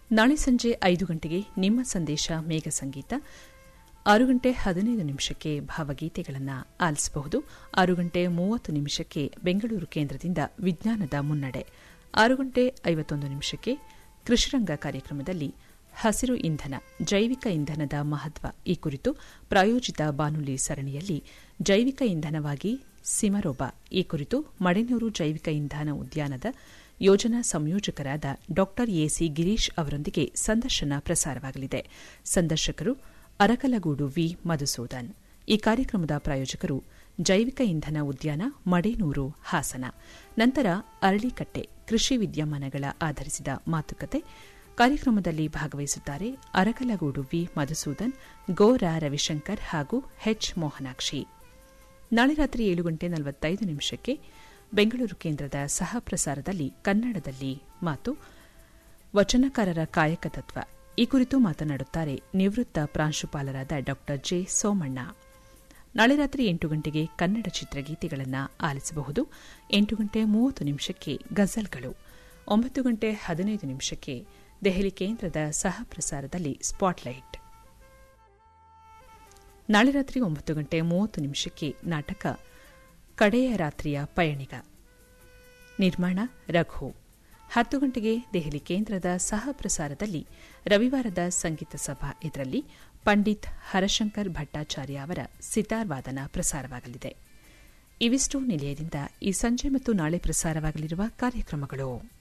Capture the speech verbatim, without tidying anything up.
ನಾಳೆ ಸಂಜೆ ಐದು ಗಂಟೆಗೆ ನಿಮ್ಮ ಸಂದೇಶ ಮೇಘ ಸಂಗೀತ, ಆರು ಗಂಟೆ ಹದಿನೈದು ನಿಮಿಷಕ್ಕೆ ಭಾವಗೀತೆಗಳನ್ನು ಆಲಿಸಬಹುದು. ಆರು ಗಂಟೆ ಮೂವತ್ತು ನಿಮಿಷಕ್ಕೆ ಬೆಂಗಳೂರು ಕೇಂದ್ರದಿಂದ ವಿಜ್ಞಾನದ ಮುನ್ನಡೆ, ಆರು ಗಂಟೆ ಐವತ್ತೊಂದು ನಿಮಿಷಕ್ಕೆ ಕೃಷಿರಂಗ ಕಾರ್ಯಕ್ರಮದಲ್ಲಿ ಹಸಿರು ಇಂಧನ, ಜೈವಿಕ ಇಂಧನದ ಮಹತ್ವ ಈ ಕುರಿತು ಪ್ರಾಯೋಜಿತ ಬಾನುಲಿ ಸರಣಿಯಲ್ಲಿ ಜೈವಿಕ ಇಂಧನವಾಗಿ ಸಿಮರೋಬ ಈ ಕುರಿತು ಮಡೆನೂರು ಜೈವಿಕ ಇಂಧನ ಉದ್ಯಾನದ ಯೋಜನಾ ಸಂಯೋಜಕರಾದ ಡಾ ಎಸಿ ಗಿರೀಶ್ ಅವರೊಂದಿಗೆ ಸಂದರ್ಶನ ಪ್ರಸಾರವಾಗಲಿದೆ. ಸಂದರ್ಶಕರು ಅರಕಲಗೂಡು ವಿ ಮಧುಸೂದನ್. ಈ ಕಾರ್ಯಕ್ರಮದ ಪ್ರಾಯೋಜಕರು ಜೈವಿಕ ಇಂಧನ ಉದ್ಯಾನ ಮಡೆನೂರು ಹಾಸನ. ನಂತರ ಅರಳಿಕಟ್ಟೆ ಕೃಷಿ ವಿದ್ಯಮಾನಗಳ ಆಧರಿಸಿದ ಮಾತುಕತೆ ಕಾರ್ಯಕ್ರಮದಲ್ಲಿ ಭಾಗವಹಿಸುತ್ತಾರೆ ಅರಕಲಗೂಡು ವಿ ಮಧುಸೂದನ್, ಗೋರಾ ರವಿಶಂಕರ್ ಹಾಗೂ ಎಚ್ ಮೋಹನಾಕ್ಷಿ. ನಾಳೆ ರಾತ್ರಿ ಏಳು ಗಂಟೆ ನಲವತ್ತೈದು ನಿಮಿಷಕ್ಕೆ ಬೆಂಗಳೂರು ಕೇಂದ್ರದ ಸಹ ಪ್ರಸಾರದಲ್ಲಿ ಕನ್ನಡದಲ್ಲಿ ಮಾತು, ವಚನಕಾರರ ಕಾಯಕ ತತ್ವ ಈ ಕುರಿತು ಮಾತನಾಡುತ್ತಾರೆ ನಿವೃತ್ತ ಪ್ರಾಂಶುಪಾಲರಾದ ಡಾ ಜೆ ಸೋಮಣ್ಣ. ನಾಳೆ ರಾತ್ರಿ ಎಂಟು ಗಂಟೆಗೆ ಕನ್ನಡ ಚಿತ್ರಗೀತೆಗಳನ್ನು ಆಲಿಸಬಹುದು. ಎಂಟು ಗಂಟೆ ಮೂವತ್ತು ನಿಮಿಷಕ್ಕೆ ಗಜಲ್ಗಳು, ಒಂಬತ್ತು ಗಂಟೆ ಹದಿನೈದು ನಿಮಿಷಕ್ಕೆ ದೆಹಲಿ ಕೇಂದ್ರದ ಸಹ ಪ್ರಸಾರದಲ್ಲಿ ಸ್ಪಾಟ್ಲೈಟ್. ನಾಳೆ ರಾತ್ರಿ ಒಂಬತ್ತು ಗಂಟೆ ಮೂವತ್ತು ನಿಮಿಷಕ್ಕೆ ನಾಟಕ ಕಡೆಯ ರಾತ್ರಿಯ ಪಯಣಿಗ, ನಿರ್ಮಾಣ ರಘು. ಹತ್ತು ಗಂಟೆಗೆ ದೆಹಲಿ ಕೇಂದ್ರದ ಸಹ ಪ್ರಸಾರದಲ್ಲಿ ರವಿವಾರದ ಸಂಗೀತ ಸಭಾ, ಇದರಲ್ಲಿ ಪಂಡಿತ್ ಹರಶಂಕರ್ ಭಟ್ಟಾಚಾರ್ಯ ಅವರ ಸಿತಾರ್ ವಾದನ ಪ್ರಸಾರವಾಗಲಿದೆ. ಇವಿಷ್ಟು ನಿಲಯದಿಂದ ಈ ಸಂಜೆ ಮತ್ತು ನಾಳೆ ಪ್ರಸಾರವಾಗಲಿರುವ ಕಾರ್ಯಕ್ರಮಗಳು.